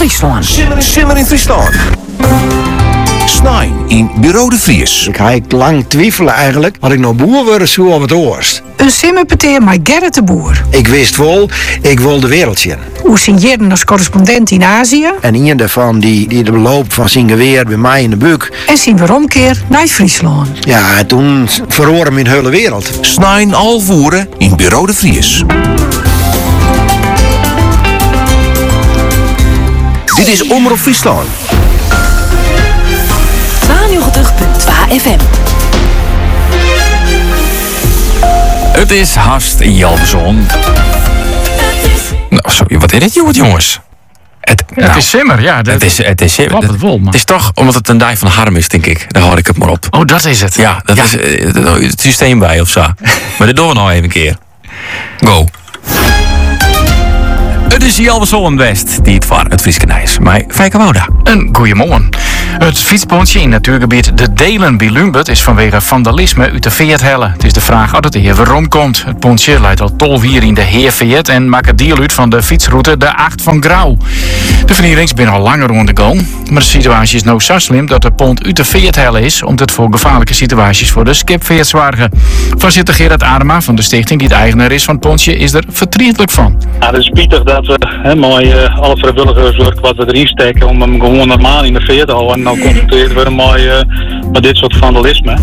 Friesland. Simmer in Friesland. Snijn in Bureau de Vries. Ik had lang twijfelen eigenlijk, had ik nog boer worden zo op het oorst. Een simmerpeteer met Gerrit de Boer. Ik wist wel, ik wil de wereld zien. Hoe signeerde als correspondent in Azië. En een daarvan die de loop van zijn geweer bij mij in de buik. En zien we omkeer naar Friesland. Ja, toen verloor hem in de hele wereld. Snijn al voeren in Bureau de Vries. Dit is Omroep Friesland. 92.2 FM. Het is haast Jalveson. Nou, sorry, wat is dit, jongens? Het is simmer, ja. Het is simmer. Klopt het wel, man. Het is toch omdat het een dij van Harm is, denk ik. Daar houd ik het maar op. Oh, dat is het. Ja, dat is het systeem bij of zo. Maar dat doen we nog even een keer. Go. Het is Jalveson West die het voor het Frieskenij is. Maar Fijke Wouda. Een goeiemorgen. Het fietspontje in natuurgebied De Delen bij Lumbert is vanwege vandalisme uit de veert hellen. Het is de vraag of het hier waarom komt. Het pontje leidt al 12 hier in de Heerveert en maakt het deel uit van de fietsroute de 8 van Grauw. De vernielings zijn al langer rond de gang. Maar de situatie is nou zo slim dat de pont uit de veert hellen is, omdat het voor gevaarlijke situaties voor de skipveert zorgen. Voorzitter Gerard Adema van de stichting die de eigenaar is van het pontje is er verdrietelijk van. Ja, het is spietig dat we mooi alle vrijwilligerswerk wat we erin steken om hem gewoon normaal in de veer te houden. En dan confronteerd worden met dit soort vandalisme.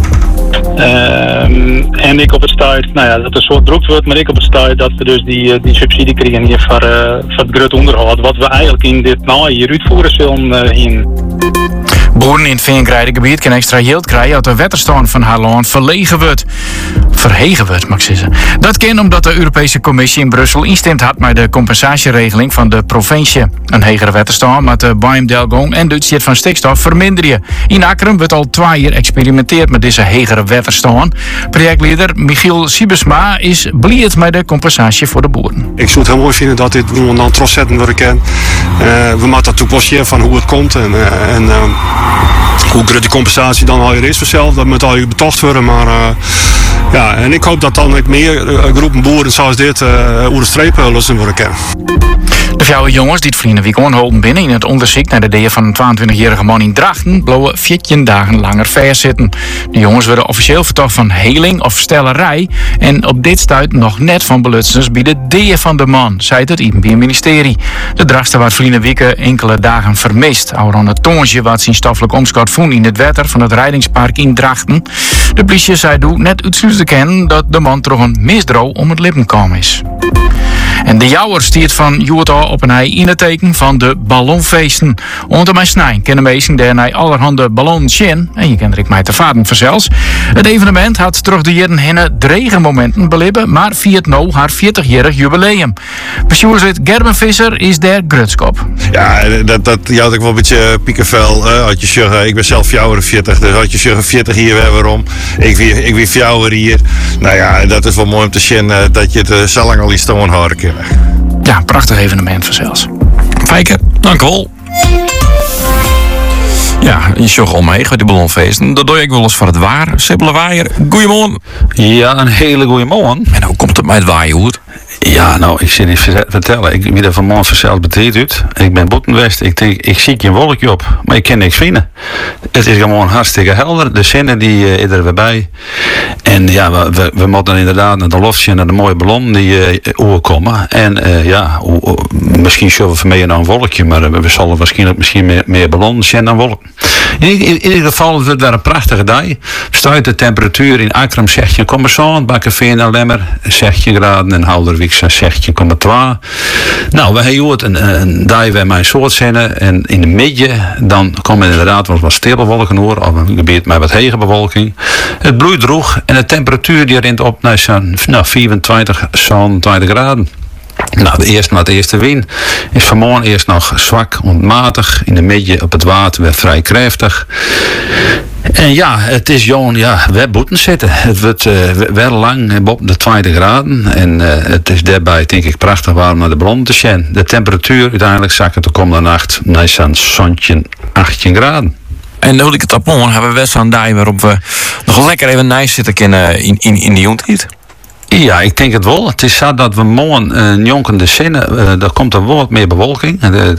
En ik op het stuit, nou ja, dat er zo druk wordt, maar ik op het stuit dat we dus die subsidie krijgen hier voor het groot onderhoud. Wat we eigenlijk in dit hier uitvoeren zullen in. Boeren in het Veenkrijdengebied kunnen extra yield krijgen uit de wetterstand van haar land verhegen wordt, mag ik zeggen. Dat kan omdat de Europese Commissie in Brussel instemd had met de compensatieregeling van de provincie. Een hegere wetterstand met de Baim-Delgong en de uitstoot van stikstof verminderen. In Akkerum wordt al 2 jaar experimenteerd met deze hegere wetterstand. Projectleider Michiel Siebesma is blij met de compensatie voor de boeren. Ik zou het heel mooi vinden dat dit dan trots zetten worden kan. We moeten dat toepassen van hoe het komt en hoe groot die compensatie dan al is vanzelf. Dat moet al betocht worden, maar ja, en ik hoop dat dan ook meer groepen boeren zoals dit over de streep lossen worden kan. De 4 jongens die het verleden weekend holden binnen in het onderzoek naar de deer van een 22-jarige man in Drachten bloeien 14 dagen langer vastzitten. De jongens werden officieel verdacht van heling of stellerij en op dit stuit nog net van belutsens bij de deer van de man, zei het Openbaar Ministerie. De Drachtster werd verleden weken enkele dagen vermist. Ouder aan het tongetje wat zijn stoffelijk omschot vond in het wetter van het rijdingspark in Drachten. De politie zei net uitsluitend te kennen dat de man toch een misdro om het lippen kwam is. En de jouwer stiert van Joerta op een hei in het teken van de ballonfeesten. Onder mijn snij kennen mensen daarna allerhande ballonnen in. En je kent er ik mij te vaden verzels. Het evenement had terug de jaren heen drege momenten beleven, maar viert nou haar 40-jarig jubileum. Bestuurslid Gerben Visser is der grutskop. Ja, dat jouwt ook wel een beetje piekenvel. Had je zeggen, ik ben zelf 40, dus had je zeggen 40 hier weer waarom. Ik wie fjouwer hier. Nou ja, dat is wel mooi om te zien dat je het zo lang al iets te horen kan. Ja, prachtig evenement vanzelfs. Fijke, dank u wel. Ja, je sjoggt al mee met die ballonfeesten. Dat doe ik wel eens van het waar. Sibylle Waaier, goeiemorgen. Ja, een hele goeie morgen. En hoe komt het met het waaien, hoor? Ja, nou, ik zit eens vertellen. Ik ben er vanmorgen vanzelf betreed uit. Ik ben Boetenwest. Ik zie geen wolkje op, maar ik kan niks vinden. Het is gewoon hartstikke helder. De zinnen die er weer bij. En ja, we moeten inderdaad naar de loftje, naar de mooie ballon die overkomen. En ja, misschien zullen we vermijden naar een wolkje, maar we zullen waarschijnlijk misschien meer ballonnen zien dan wolken. In ieder geval, het wordt weer een prachtige dag. Stuit de temperatuur in Akkerum 16,7, Bakkeveen en Lemmer 16 graden en Houderwijk 16,2. Nou, we hebben een dag waar mijn soort zinnen en in de midden dan komen inderdaad wat stille wolken hoor, of een gebied met wat hege bewolking. Het bloeit droog en de temperatuur die rent op naar 24, 27 graden. Nou, het eerste wind is vanmorgen eerst nog zwak, onmatig. In de midden op het water weer vrij krachtig. En ja, het is gewoon, we moeten zitten. Het wordt wel lang op de 20 graden. En het is daarbij, denk ik, prachtig warm naar de bron te zien. De temperatuur uiteindelijk zakt het de komende nacht naar zo'n zonnetje 18 graden. En dan wil ik het op morgen hebben we best een dag waarop we nog lekker even nice zitten kunnen in de jontijd. Ja, ik denk het wel. Het is zo dat we morgen jonkende zinnen, er komt er wel wat meer bewolking.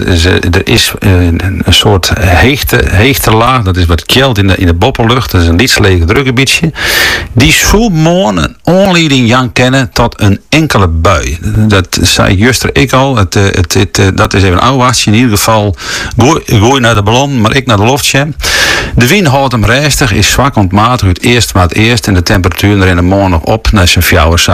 Er is een soort hechte laag, dat is wat kjeld in de boppellucht. Dat is een iets lege drukgebiedje. Die zou morgen een aanleiding Jan kennen tot een enkele bui. Dat zei juster ik al. Dat is even een ouwachtje. In ieder geval, gooi naar de ballon, maar ik naar de luchtje. De wind houdt hem rustig, is zwak ontmatig. Het eerst maar het eerst. En de temperatuur er in de morgen nog op naar zijn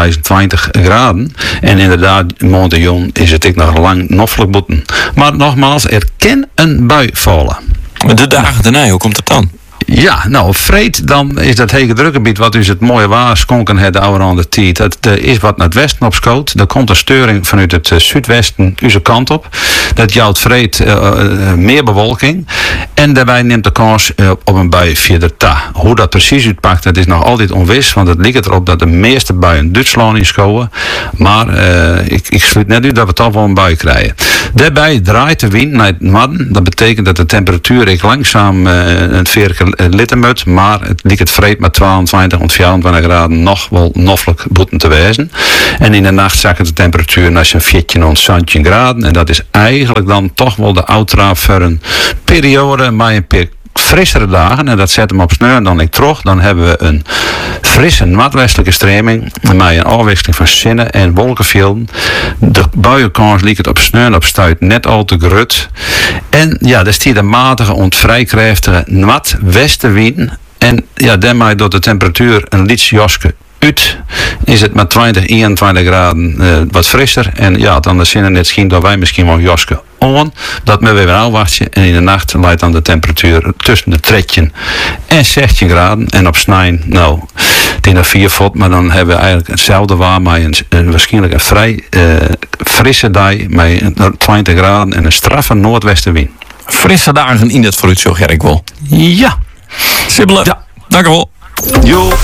26 graden. En inderdaad, morgen is het ik nog lang noffelijk boeten. Maar nogmaals, er kan een bui vallen. De dagen daarna, hoe komt het dan? Ja, nou, vreed dan is dat hege drukgebied wat dus het mooie waarskonken het de oude aan de tijd. Dat is wat naar het westen op schoot. Er komt een steuring vanuit het zuidwesten onze kant op. Dat jouwt vreed meer bewolking. En daarbij neemt de kans op een bui via de ta. Hoe dat precies uitpakt, dat is nog altijd onwis. Want het lijkt erop dat de meeste buien Duitsland in schouwen. Maar ik sluit net uit dat we toch wel een bui krijgen. Daarbij draait de wind naar het noorden. Dat betekent dat de temperatuur langzaam een veerke littermut, maar het lijkt het vreed met 22 tot 24 graden nog wel noffelijk boeten te wijzen. En in de nacht zakt de temperatuur naar zo'n 14 tot 17 graden. En dat is eigenlijk dan toch wel de outdraaf voor een periode, maar een frissere dagen. En dat zet hem op sneeuw en dan ik terug. Dan hebben we een frisse noordwestelijke streming met een afwisseling van zinnen en wolkenvelden. De buienkans lijkt het op sneeuw en op stuit net al te grut. En ja, er stiert een matige, ontvrijkrachtige noordwestenwind. En ja, daarmee door de temperatuur een lietje joske uit, is het met 20, 21 graden wat frisser. En ja, dan de zinnen net schien dat wij misschien wel joske on. Dat met weer afwachten. En in de nacht leidt dan de temperatuur tussen de 13 en 16 graden. En op snijn, nou, tegen 4 voet. Maar dan hebben we eigenlijk hetzelfde waar. Maar waarschijnlijk een vrij frisse dag. Met 20 graden en een straffe noordwestenwind. Frisse dagen in het vooruit, zo Gerk wel. Ja. Sibbelen. Ja. Dank u wel. Jo.